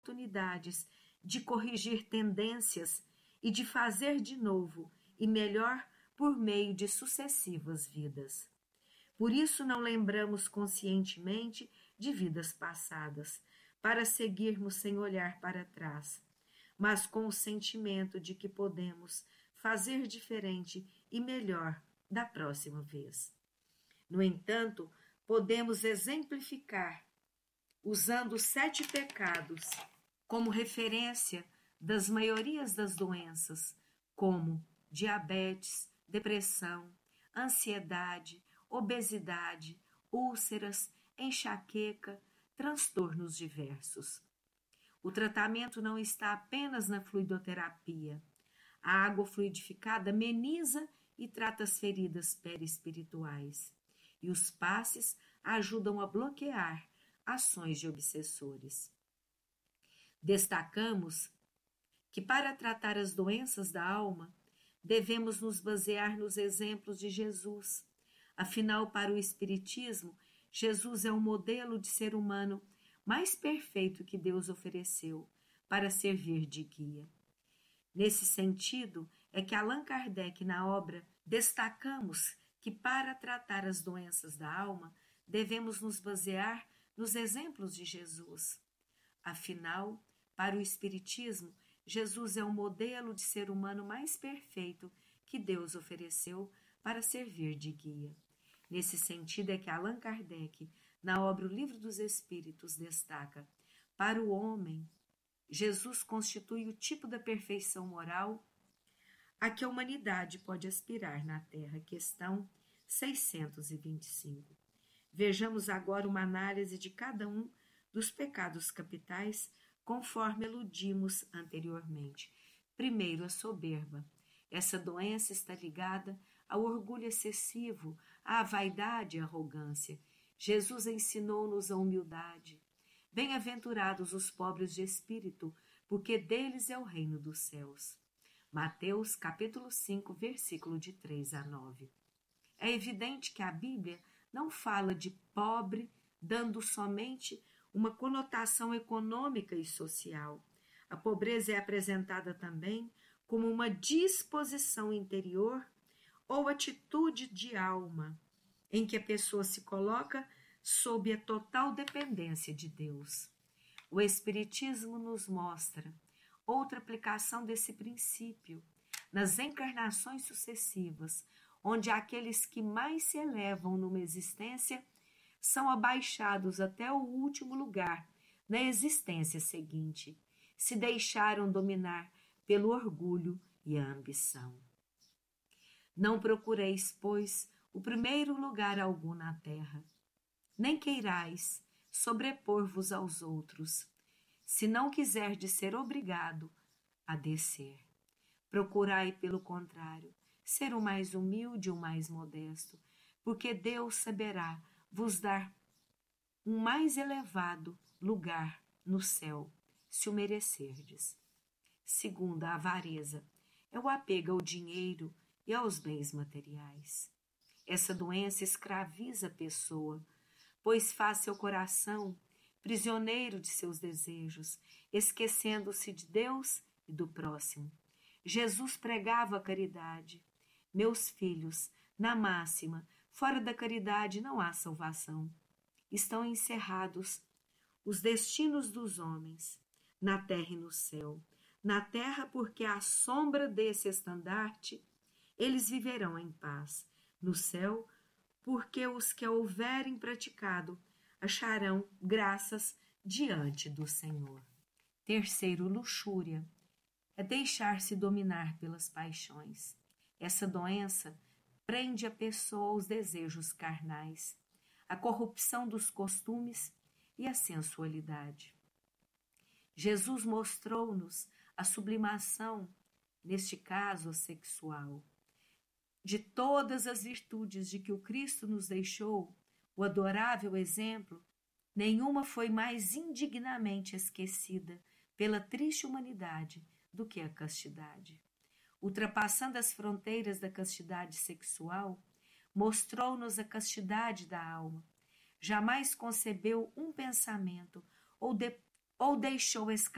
oportunidades de corrigir tendências e de fazer de novo e melhor por meio de sucessivas vidas. Por isso não lembramos conscientemente de vidas passadas, para seguirmos sem olhar para trás, mas com o sentimento de que podemos fazer diferente e melhor da próxima vez. No entanto, podemos exemplificar usando os 7 pecados como referência das maiorias das doenças, como diabetes, depressão, ansiedade, obesidade, úlceras, enxaqueca, transtornos diversos. O tratamento não está apenas na fluidoterapia. A água fluidificada ameniza e trata as feridas perispirituais. E os passes ajudam a bloquear ações de obsessores. Destacamos que para tratar as doenças da alma, devemos nos basear nos exemplos de Jesus. Afinal, para o Espiritismo, Jesus é o modelo de ser humano mais perfeito que Deus ofereceu para servir de guia. Nesse sentido, é que Allan Kardec, na obra, destacamos que para tratar as doenças da alma, devemos nos basear nos exemplos de Jesus. Afinal, para o Espiritismo, Jesus é o modelo de ser humano mais perfeito que Deus ofereceu para servir de guia. Nesse sentido é que Allan Kardec, na obra O Livro dos Espíritos, destaca: para o homem, Jesus constitui o tipo da perfeição moral a que a humanidade pode aspirar na Terra. Questão 625. Vejamos agora uma análise de cada um dos pecados capitais, conforme aludimos anteriormente. Primeiro, a soberba. Essa doença está ligada ao orgulho excessivo, à vaidade e à arrogância. Jesus ensinou-nos a humildade. Bem-aventurados os pobres de espírito, porque deles é o reino dos céus. Mateus, capítulo 5, versículo de 3 a 9. É evidente que a Bíblia não fala de pobre, dando somente uma conotação econômica e social. A pobreza é apresentada também como uma disposição interior ou atitude de alma, em que a pessoa se coloca sob a total dependência de Deus. O Espiritismo nos mostra outra aplicação desse princípio nas encarnações sucessivas, onde aqueles que mais se elevam numa existência são abaixados até o último lugar na existência seguinte, se deixaram dominar pelo orgulho e a ambição. Não procureis, pois, o primeiro lugar algum na terra, nem queirais sobrepor-vos aos outros, se não quiserdes ser obrigado a descer. Procurai, pelo contrário, ser o mais humilde e o mais modesto, porque Deus saberá vos dar um mais elevado lugar no céu, se o merecerdes. Segunda, a avareza é o apego ao dinheiro e aos bens materiais. Essa doença escraviza a pessoa, pois faz seu coração prisioneiro de seus desejos, esquecendo-se de Deus e do próximo. Jesus pregava a caridade. Meus filhos, na máxima, fora da caridade não há salvação. Estão encerrados os destinos dos homens, na terra e no céu. Na terra, porque à sombra desse estandarte, eles viverão em paz. No céu, porque os que a houverem praticado acharão graças diante do Senhor. Terceiro, luxúria. É deixar-se dominar pelas paixões. Essa doença prende a pessoa aos desejos carnais, a corrupção dos costumes e a sensualidade. Jesus mostrou-nos a sublimação, neste caso a sexual, de todas as virtudes de que o Cristo nos deixou, o adorável exemplo, nenhuma foi mais indignamente esquecida pela triste humanidade do que a castidade. Ultrapassando as fronteiras da castidade sexual, mostrou-nos a castidade da alma. Jamais concebeu um pensamento ou deixou escapar